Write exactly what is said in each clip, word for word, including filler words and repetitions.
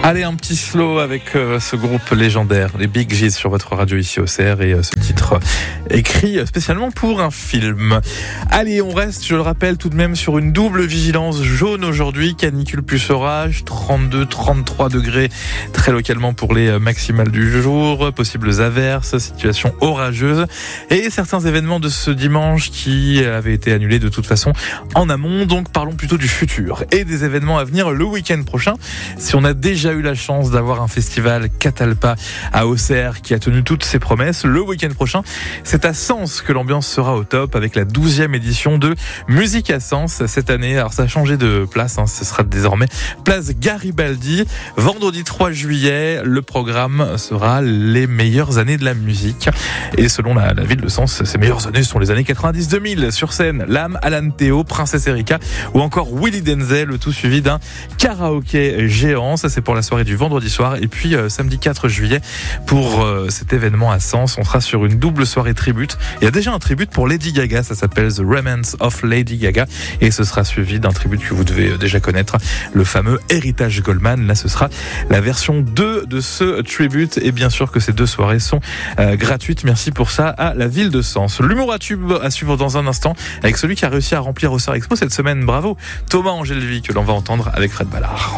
Allez, un petit slow avec euh, ce groupe légendaire, les Bee Gees, sur votre radio ici au C R, et euh, ce titre euh, écrit spécialement pour un film. Allez, on reste, je le rappelle, tout de même sur une double vigilance jaune aujourd'hui, canicule plus orage, trente-deux trente-trois degrés très localement pour les euh, maximales du jour, possibles averses, situation orageuse et certains événements de ce dimanche qui avaient été annulés de toute façon en amont. Donc parlons plutôt du futur et des événements à venir le week-end prochain. Si on a déjà eu la chance d'avoir un festival Catalpa à Auxerre qui a tenu toutes ses promesses, le week-end prochain, c'est à Sens que l'ambiance sera au top avec la douzième édition de Musique à Sens cette année. Alors ça a changé de place, hein, ce sera désormais place Garibaldi. Vendredi trois juillet, le programme sera les meilleures années de la musique. Et selon la, la ville de Sens, ces meilleures années sont les années quatre-vingt-dix deux mille. Sur scène, Lame, Alan Théo, Princesse Erika ou encore Willy Denzel, le tout suivi d'un karaoké géant. Ça c'est pour la soirée du vendredi soir. Et puis euh, samedi quatre juillet, pour euh, cet événement à Sens, on sera sur une double soirée tribute. Il y a déjà un tribute pour Lady Gaga, ça s'appelle The Remnants of Lady Gaga, et ce sera suivi d'un tribute que vous devez déjà connaître, le fameux Héritage Goldman. Là ce sera la version deux de ce tribute, et bien sûr que ces deux soirées sont euh, gratuites. Merci pour ça à la ville de Sens. L'humour à tube à suivre dans un instant avec celui qui a réussi à remplir Auxerre Expo cette semaine. Bravo Thomas Angelvi, que l'on va entendre avec Fred Ballard.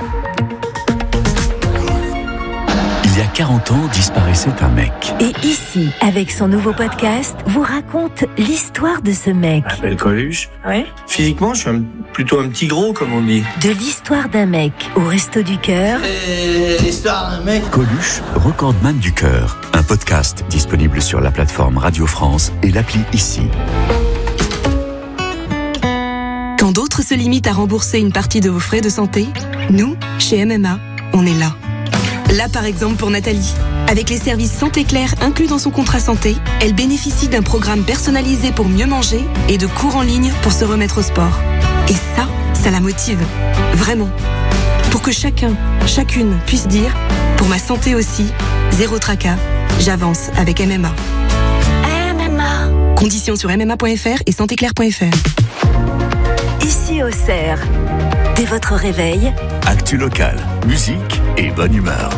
Il y a quarante ans, disparaissait un mec. Et ici, avec son nouveau podcast, vous raconte l'histoire de ce mec. Je m'appelle Coluche. Ouais. Physiquement, je suis un, plutôt un petit gros, comme on dit. De l'histoire d'un mec au Resto du Cœur. Et l'histoire d'un mec. Coluche, recordman du cœur. Un podcast disponible sur la plateforme Radio France et l'appli Ici. Quand d'autres se limitent à rembourser une partie de vos frais de santé, nous, chez M M A, on est là. Là, par exemple, pour Nathalie. Avec les services Santé Claire inclus dans son contrat santé, elle bénéficie d'un programme personnalisé pour mieux manger et de cours en ligne pour se remettre au sport. Et ça, ça la motive. Vraiment. Pour que chacun, chacune puisse dire, pour ma santé aussi, zéro tracas, j'avance avec M M A. M M A. Conditions sur m m a point f r et santé claire point f r. Ici au C R. Dès votre réveil, Actu locale, musique et bonne humeur.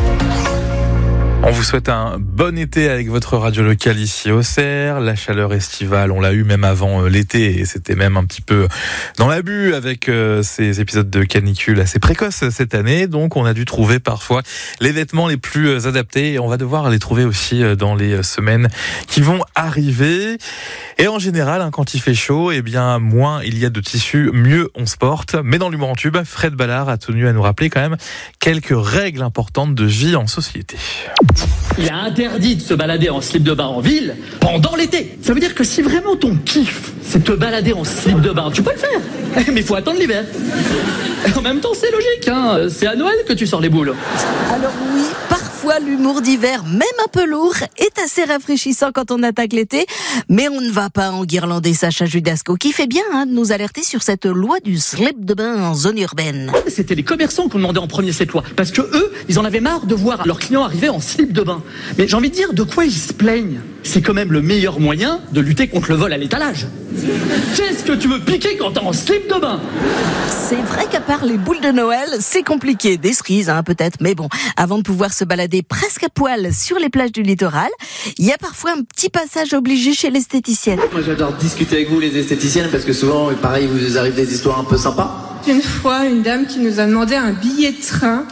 On vous souhaite un bon été avec votre radio locale ici au C R. La chaleur estivale, on l'a eu même avant l'été, et c'était même un petit peu dans l'abus avec euh, ces épisodes de canicule assez précoces cette année. Donc on a dû trouver parfois les vêtements les plus adaptés, et on va devoir les trouver aussi dans les semaines qui vont arriver. Et en général, hein, quand il fait chaud, eh bien moins il y a de tissus, mieux on se porte. Mais dans l'humour en tube, Fred Ballard a tenu à nous rappeler quand même quelques règles importantes de vie en société. Il est interdit de se balader en slip de bain en ville pendant l'été. Ça veut dire que si vraiment ton kiff, c'est te balader en slip de bain, tu peux le faire. Mais il faut attendre l'hiver. En même temps, c'est logique, hein. C'est à Noël que tu sors les boules. Alors oui, parfois l'humour d'hiver, même un peu lourd, est assez rafraîchissant quand on attaque l'été. Mais on ne va pas enguirlander Sacha Judasco, qui fait bien hein, de nous alerter sur cette loi du slip de bain en zone urbaine. C'était les commerçants qui ont demandé en premier cette loi. Parce que eux, ils en avaient marre de voir leurs clients arriver en slip de bain. Mais j'ai envie de dire, de quoi ils se plaignent ? C'est quand même le meilleur moyen de lutter contre le vol à l'étalage. Qu'est-ce que tu veux piquer quand t'es en slip de bain ? C'est vrai qu'à part les boules de Noël, c'est compliqué. Des cerises, hein, peut-être. Mais bon, avant de pouvoir se balader presque à poil sur les plages du littoral, il y a parfois un petit passage obligé chez l'esthéticienne. Moi, j'adore discuter avec vous, les esthéticiennes, parce que souvent, pareil, vous arrive des histoires un peu sympas. Une fois, une dame qui nous a demandé un billet de train.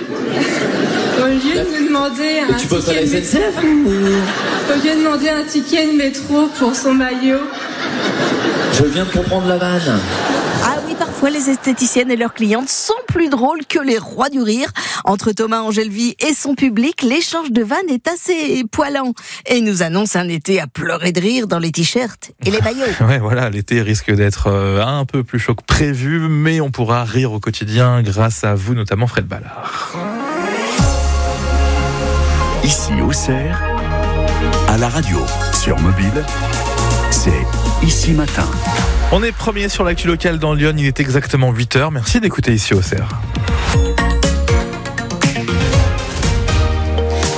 Au lieu de nous demander un tu poses à la ticket S N C F de... Au lieu de demander un ticket de métro pour son maillot. Je viens de comprendre la vanne. Ah oui, parfois les esthéticiennes et leurs clientes sont plus drôles que les rois du rire. Entre Thomas Angelvi et son public, l'échange de vannes est assez poilant et nous annonce un été à pleurer de rire dans les t-shirts et les maillots. Ouais, voilà, l'été risque d'être un peu plus chaud que prévu, mais on pourra rire au quotidien grâce à vous, notamment Fred Ballard. Ici au C R, à la radio, sur mobile, c'est Ici Matin. On est premier sur l'actu locale dans Lyon, il est exactement huit heures. Merci d'écouter Ici au C R.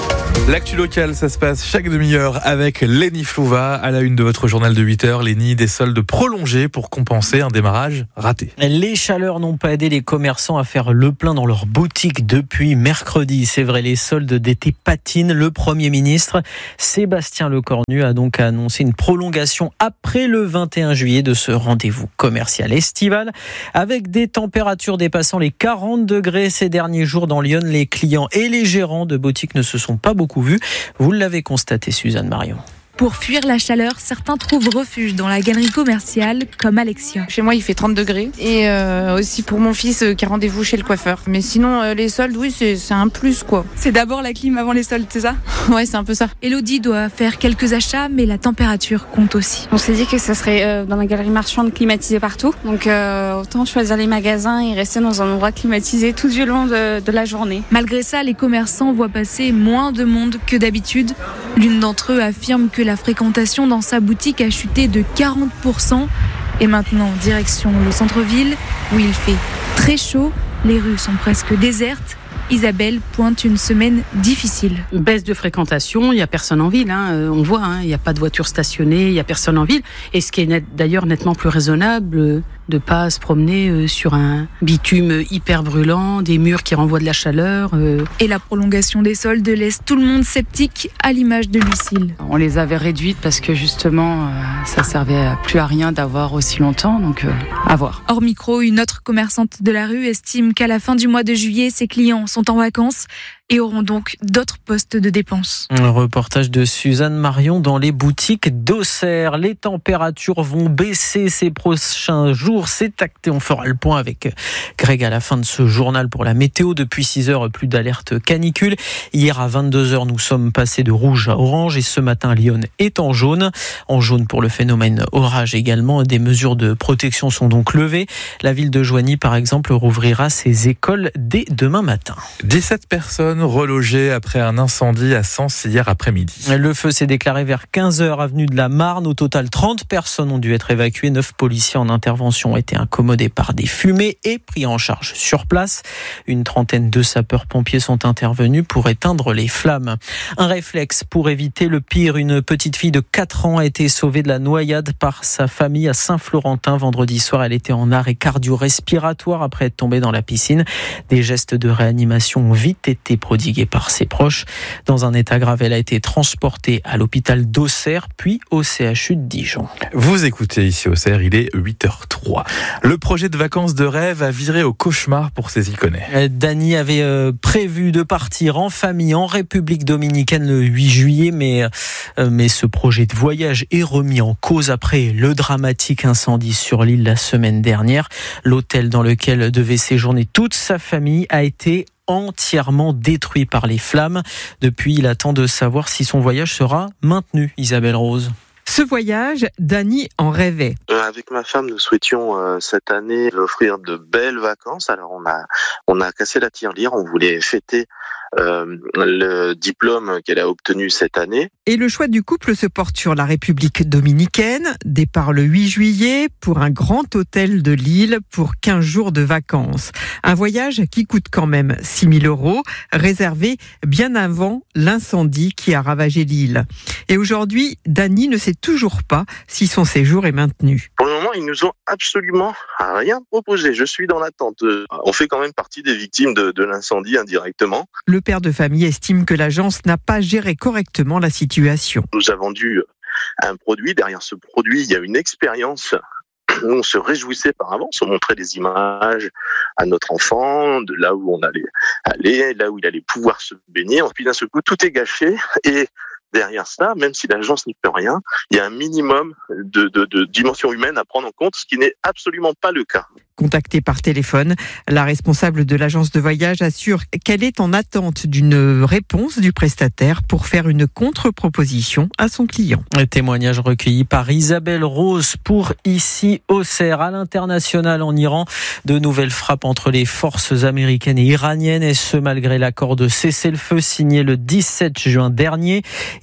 L'actu locale, ça se passe chaque demi-heure avec Lénie Flouva. À la une de votre journal de huit heures, Lénie, des soldes prolongés pour compenser un démarrage raté. Les chaleurs n'ont pas aidé les commerçants à faire le plein dans leurs boutiques depuis mercredi. C'est vrai, les soldes d'été patinent. Le Premier ministre, Sébastien Lecornu, a donc annoncé une prolongation après le vingt et un juillet de ce rendez-vous commercial estival. Avec des températures dépassant les quarante degrés ces derniers jours dans Lyon, les clients et les gérants de boutiques ne se sont pas beaucoup vu. Vous l'avez constaté, Suzanne Marion. Pour fuir la chaleur, certains trouvent refuge dans la galerie commerciale, comme Alexia. Chez moi, il fait trente degrés. Et euh, aussi pour mon fils euh, qui a rendez-vous chez le coiffeur. Mais sinon, euh, les soldes, oui, c'est, c'est un plus, quoi. C'est d'abord la clim avant les soldes, c'est ça ? Ouais, c'est un peu ça. Elodie doit faire quelques achats, mais la température compte aussi. On s'est dit que ça serait euh, dans la galerie marchande climatisée partout. Donc euh, autant choisir les magasins et rester dans un endroit climatisé tout du long de, de la journée. Malgré ça, les commerçants voient passer moins de monde que d'habitude. L'une d'entre eux affirme que la fréquentation dans sa boutique a chuté de quarante pour cent. Et maintenant, direction le centre-ville, où il fait très chaud. Les rues sont presque désertes. Isabelle pointe une semaine difficile. Baisse de fréquentation, il n'y a personne en ville. Hein. On voit, hein, il n'y a pas de voiture stationnée, il n'y a personne en ville. Et ce qui est net, d'ailleurs nettement plus raisonnable, de ne pas se promener sur un bitume hyper brûlant, des murs qui renvoient de la chaleur. Et la prolongation des soldes laisse tout le monde sceptique, à l'image de Lucille. On les avait réduites parce que justement, ça ne servait plus à rien d'avoir aussi longtemps, donc à voir. Hors micro, une autre commerçante de la rue estime qu'à la fin du mois de juillet, ses clients sont en vacances et auront donc d'autres postes de dépenses. Un reportage de Suzanne Marion dans les boutiques d'Auxerre. Les températures vont baisser ces prochains jours. C'est acté. On fera le point avec Greg à la fin de ce journal pour la météo. Depuis six heures, plus d'alerte canicule. Hier à vingt-deux heures, nous sommes passés de rouge à orange et ce matin, Lyon est en jaune. En jaune pour le phénomène orage également. Des mesures de protection sont donc levées. La ville de Joigny, par exemple, rouvrira ses écoles dès demain matin. dix-sept personnes relogées après un incendie à Sens hier après-midi. Le feu s'est déclaré vers quinze heures avenue de la Marne. Au total, trente personnes ont dû être évacuées. neuf policiers en intervention ont été incommodés par des fumées et pris en charge sur place. Une trentaine de sapeurs-pompiers sont intervenus pour éteindre les flammes. Un réflexe pour éviter le pire. Une petite fille de quatre ans a été sauvée de la noyade par sa famille à Saint-Florentin. Vendredi soir, elle était en arrêt cardio-respiratoire après être tombée dans la piscine. Des gestes de réanimation ont vite été prodiguée par ses proches. Dans un état grave, elle a été transportée à l'hôpital d'Auxerre, puis au C H U de Dijon. Vous écoutez ici Auxerre, il est huit heures trois. Le projet de vacances de rêve a viré au cauchemar pour ces Iconais. Dany avait euh, prévu de partir en famille en République dominicaine le huit juillet, mais, euh, mais ce projet de voyage est remis en cause après le dramatique incendie sur l'île la semaine dernière. L'hôtel dans lequel devait séjourner toute sa famille a été entièrement détruit par les flammes. Depuis, il attend de savoir si son voyage sera maintenu. Isabelle Rose. Ce voyage, Dany en rêvait. Euh, avec ma femme, nous souhaitions euh, cette année offrir de belles vacances. Alors on a on a cassé la tirelire, on voulait fêter euh, le diplôme qu'elle a obtenu cette année. Et le choix du couple se porte sur la République dominicaine. Départ le huit juillet pour un grand hôtel de l'île pour quinze jours de vacances. Un voyage qui coûte quand même six mille euros, réservé bien avant l'incendie qui a ravagé l'île. Et aujourd'hui, Dany ne sait toujours pas si son séjour est maintenu. Pour le moment, ils nous ont absolument rien proposé. Je suis dans l'attente. On fait quand même partie des victimes de, de l'incendie indirectement. Le père de famille estime que l'agence n'a pas géré correctement la situation. Nous avons vendu un produit. Derrière ce produit, il y a une expérience. On se réjouissait par avance, on montrait des images à notre enfant, de là où on allait aller, là où il allait pouvoir se baigner. Puis d'un seul coup, tout est gâché et derrière ça, même si l'agence n'y peut rien, il y a un minimum de, de, de dimension humaine à prendre en compte, ce qui n'est absolument pas le cas. Contactée par téléphone, la responsable de l'agence de voyage assure qu'elle est en attente d'une réponse du prestataire pour faire une contre-proposition à son client. Un témoignage recueilli par Isabelle Rose pour ici Auxerre. À l'international en Iran, de nouvelles frappes entre les forces américaines et iraniennes, et ce malgré l'accord de cessez-le-feu signé le dix-sept juin dernier.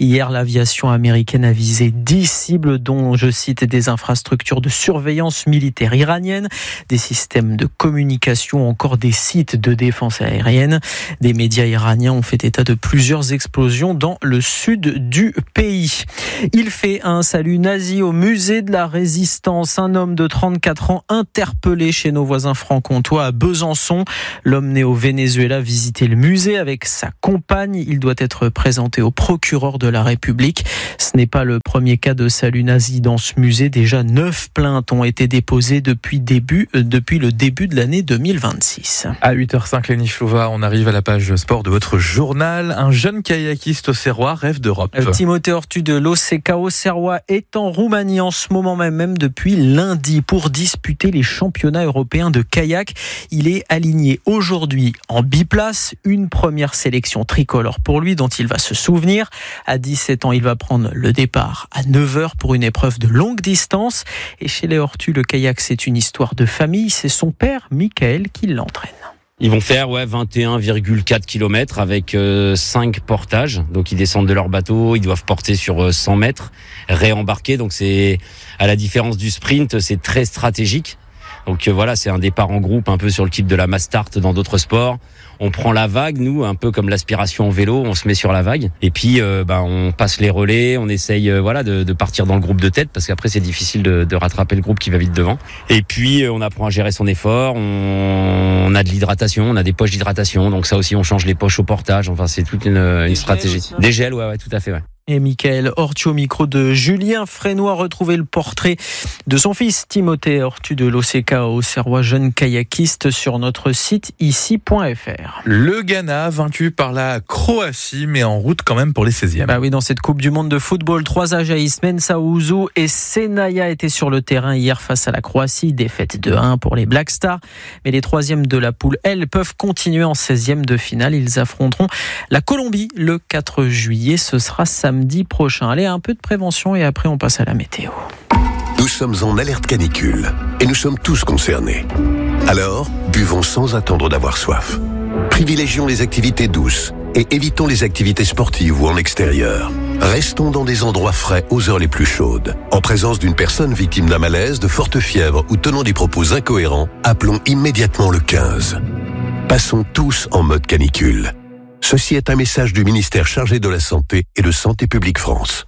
Hier, l'aviation américaine a visé dix cibles, dont, je cite, des infrastructures de surveillance militaire iranienne, des systèmes de communication, encore des sites de défense aérienne. Des médias iraniens ont fait état de plusieurs explosions dans le sud du pays. Il fait un salut nazi au musée de la Résistance. Un homme de trente-quatre ans interpellé chez nos voisins franc-comtois à Besançon. L'homme né au Venezuela visitait le musée avec sa compagne. Il doit être présenté au procureur de la République. Ce n'est pas le premier cas de salut nazi dans ce musée. Déjà neuf plaintes ont été déposées depuis, début, euh, depuis le début de l'année deux mille vingt-six. À huit heures cinq, Lénie Chlouva, on arrive à la page sport de votre journal. Un jeune kayakiste auxerrois rêve d'Europe. Timothée Ortu de l'O C K Auxerrois est en Roumanie en ce moment même, même depuis lundi, pour disputer les championnats européens de kayak. Il est aligné aujourd'hui en biplace, une première sélection tricolore pour lui dont il va se souvenir. À dix-sept ans, il va prendre le départ à neuf heures pour une épreuve de longue distance. Et chez les Ortu, le kayak, c'est une histoire de famille. C'est son père, Michael, qui l'entraîne. Ils vont faire ouais, vingt et un virgule quatre kilomètres avec euh, cinq portages. Donc ils descendent de leur bateau, ils doivent porter sur euh, cent mètres, réembarquer. Donc c'est, à la différence du sprint, c'est très stratégique. Donc euh, voilà, c'est un départ en groupe, un peu sur le type de la mass start dans d'autres sports. On prend la vague, nous, un peu comme l'aspiration en vélo, on se met sur la vague. Et puis, euh, bah, on passe les relais, on essaye euh, voilà, de, de partir dans le groupe de tête, parce qu'après, c'est difficile de, de rattraper le groupe qui va vite devant. Et puis, euh, on apprend à gérer son effort, on, on a de l'hydratation, on a des poches d'hydratation. Donc ça aussi, on change les poches au portage. Enfin, c'est toute une, une stratégie. Des gels, ouais, ouais, tout à fait, ouais. Et Michael Ortu au micro de Julien Frénois. Retrouvez le portrait de son fils Timothée Ortu de l'O C K Auxerrois, jeune kayakiste, sur notre site ici point f r. Le Ghana vaincu par la Croatie, mais en route quand même pour les seizièmes. Bah oui, dans cette Coupe du Monde de football, trois Ajaïs, Mensah Ouzou et Senaya étaient sur le terrain hier face à la Croatie. Défaite de un pour les Black Stars. Mais les troisièmes de la poule, elles, peuvent continuer en seizième de finale. Ils affronteront la Colombie le quatre juillet. Ce sera samedi. Samedi prochain. Allez, un peu de prévention et après on passe à la météo. Nous sommes en alerte canicule et nous sommes tous concernés. Alors, buvons sans attendre d'avoir soif. Privilégions les activités douces et évitons les activités sportives ou en extérieur. Restons dans des endroits frais aux heures les plus chaudes. En présence d'une personne victime d'un malaise, de forte fièvre ou tenant des propos incohérents, appelons immédiatement le quinze. Passons tous en mode canicule. Ceci est un message du ministère chargé de la Santé et de Santé publique France.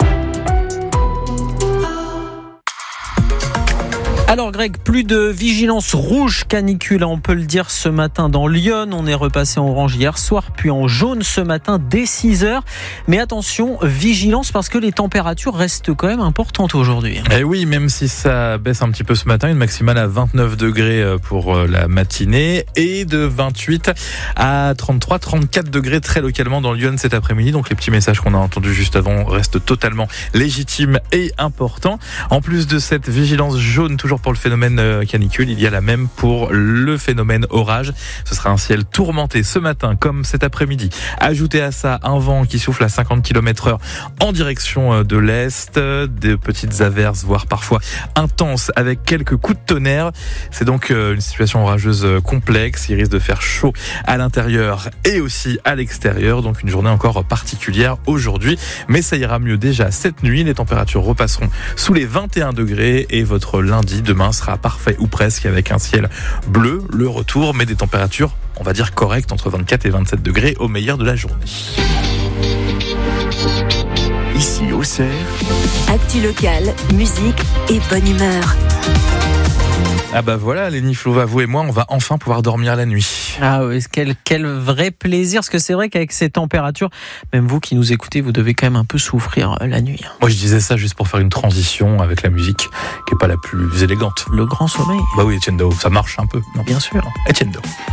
Alors Greg, plus de vigilance rouge canicule, on peut le dire, ce matin dans Lyon. On est repassé en orange hier soir, puis en jaune ce matin dès six heures. Mais attention, vigilance parce que les températures restent quand même importantes aujourd'hui. Et oui, même si ça baisse un petit peu ce matin, une maximale à vingt-neuf degrés pour la matinée et de vingt-huit à trente-trois, trente-quatre degrés très localement dans Lyon cet après-midi. Donc les petits messages qu'on a entendus juste avant restent totalement légitimes et importants. En plus de cette vigilance jaune, toujours pour le phénomène canicule, il y a la même pour le phénomène orage. Ce sera un ciel tourmenté ce matin comme cet après-midi. Ajoutez à ça un vent qui souffle à cinquante kilomètres heure en direction de l'Est, des petites averses, voire parfois intenses avec quelques coups de tonnerre. C'est donc une situation orageuse complexe. Il risque de faire chaud à l'intérieur et aussi à l'extérieur. Donc une journée encore particulière aujourd'hui. Mais ça ira mieux déjà cette nuit. Les températures repasseront sous les vingt et un degrés et votre lundi demain sera parfait ou presque avec un ciel bleu, le retour, mais des températures, on va dire correctes, entre vingt-quatre et vingt-sept degrés au meilleur de la journée. Ici Auxerre. Actu locale, musique et bonne humeur. Ah bah voilà, Lénie Chlouva, vous et moi, on va enfin pouvoir dormir la nuit. Ah oui, quel, quel vrai plaisir, parce que c'est vrai qu'avec ces températures, même vous qui nous écoutez, vous devez quand même un peu souffrir la nuit. Moi je disais ça juste pour faire une transition avec la musique, qui n'est pas la plus élégante. Le grand sommeil. Bah oui, Etienne Dao, ça marche un peu, non ? Bien sûr. Etienne Dao.